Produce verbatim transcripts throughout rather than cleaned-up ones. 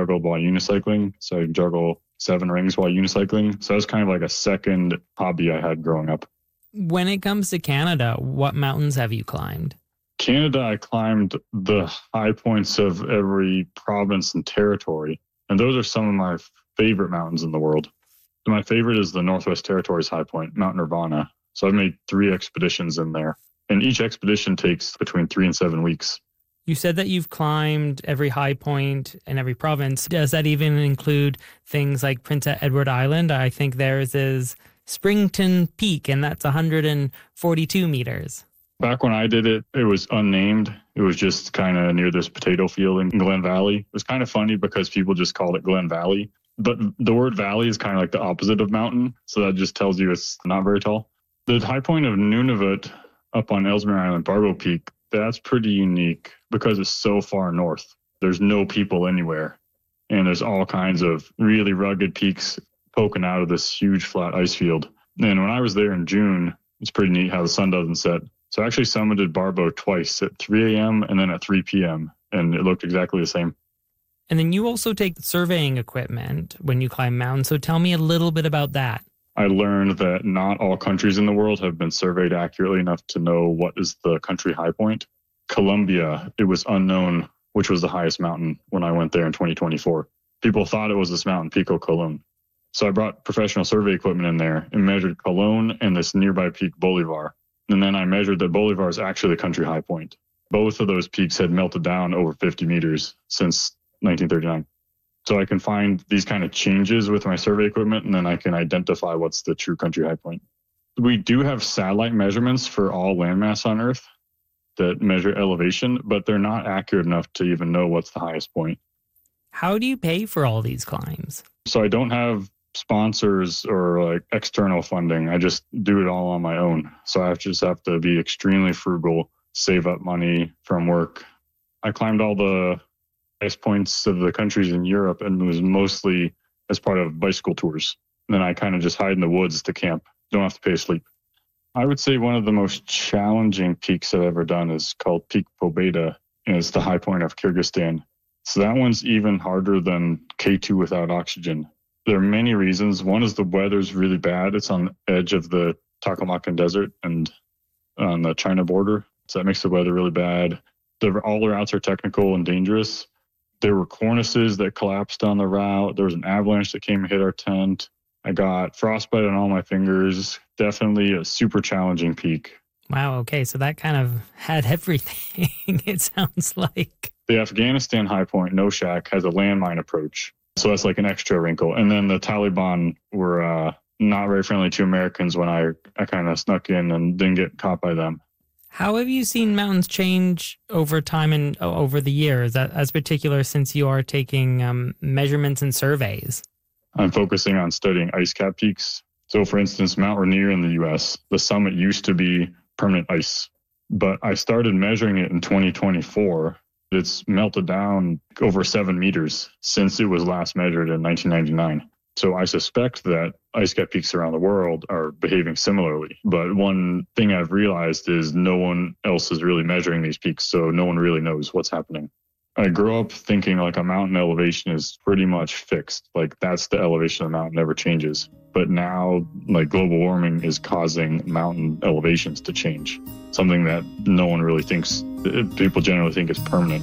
juggled while unicycling. So I juggle seven rings while unicycling. So that's kind of like a second hobby I had growing up. When it comes to Canada, what mountains have you climbed? Canada, I climbed the high points of every province and territory. And those are some of my favorite mountains in the world. My favorite is the Northwest Territories high point, Mount Nirvana. So I've made three expeditions in there. And each expedition takes between three and seven weeks. You said that you've climbed every high point in every province. Does that even include things like Prince Edward Island? I think theirs is Springton Peak, and that's one hundred forty-two meters. Back when I did it, it was unnamed. It was just kind of near this potato field in Glen Valley. It was kind of funny because people just called it Glen Valley. But the word valley is kind of like the opposite of mountain. So that just tells you it's not very tall. The high point of Nunavut up on Ellesmere Island, Barbeau Peak, that's pretty unique because it's so far north. There's no people anywhere. And there's all kinds of really rugged peaks poking out of this huge flat ice field. And when I was there in June, it's pretty neat how the sun doesn't set. So I actually summited Barbeau twice at three a.m. and then at three p.m. and it looked exactly the same. And then you also take surveying equipment when you climb mountains. So tell me a little bit about that. I learned that not all countries in the world have been surveyed accurately enough to know what is the country high point. Colombia, it was unknown which was the highest mountain when I went there in twenty twenty-four. People thought it was this mountain, Pico Colón. So I brought professional survey equipment in there and measured Colón and this nearby peak, Bolivar. And then I measured that Bolivar is actually the country high point. Both of those peaks had melted down over fifty meters since nineteen thirty-nine. So I can find these kind of changes with my survey equipment, and then I can identify what's the true country high point. We do have satellite measurements for all landmass on Earth that measure elevation, but they're not accurate enough to even know what's the highest point. How do you pay for all these climbs? So I don't have sponsors or like external funding. I just do it all on my own. So I just have to be extremely frugal, save up money from work. I climbed all the highest points of the countries in Europe and was mostly as part of bicycle tours. And then I kind of just hide in the woods to camp. Don't have to pay to sleep. I would say one of the most challenging peaks I've ever done is called Peak Pobeda, and it's the high point of Kyrgyzstan. So that one's even harder than K two without oxygen. There are many reasons. One is the weather's really bad. It's on the edge of the Taklamakan Desert and on the China border. So that makes the weather really bad. The, all the routes are technical and dangerous. There were cornices that collapsed on the route. There was an avalanche that came and hit our tent. I got frostbite on all my fingers. Definitely a super challenging peak. Wow, okay, so that kind of had everything, it sounds like. The Afghanistan high point, Noshak, has a landmine approach. So that's like an extra wrinkle. And then the Taliban were uh, not very friendly to Americans when I, I kind of snuck in and didn't get caught by them. How have you seen mountains change over time and uh, over the years, as particular since you are taking um, measurements and surveys? I'm focusing on studying ice cap peaks. So for instance, Mount Rainier in the U S, the summit used to be permanent ice, but I started measuring it in twenty twenty-four. It's melted down over seven meters since it was last measured in nineteen ninety-nine. So I suspect that ice cap peaks around the world are behaving similarly. But one thing I've realized is no one else is really measuring these peaks, so no one really knows what's happening. I grew up thinking like a mountain elevation is pretty much fixed. Like that's the elevation of the mountain, never changes. But now like global warming is causing mountain elevations to change. Something that no one really thinks, people generally think is permanent.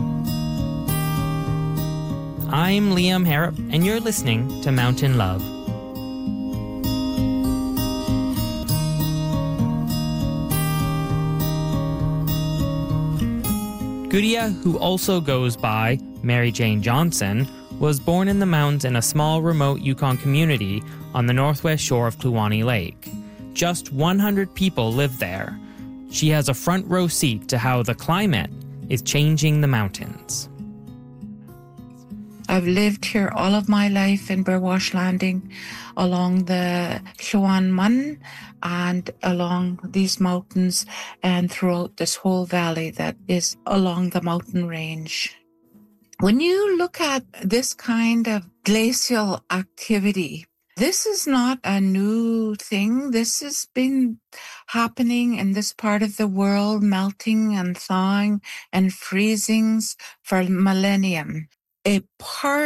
I'm Liam Harrop, and you're listening to Mountain Love. Gudia, who also goes by Mary Jane Johnson, was born in the mountains in a small remote Yukon community on the northwest shore of Kluane Lake. Just one hundred people live there. She has a front row seat to how the climate is changing the mountains. I've lived here all of my life in Burwash Landing, along the Llywelyn Mun and along these mountains and throughout this whole valley that is along the mountain range. When you look at this kind of glacial activity, this is not a new thing. This has been happening in this part of the world, melting and thawing and freezings for millennium. A part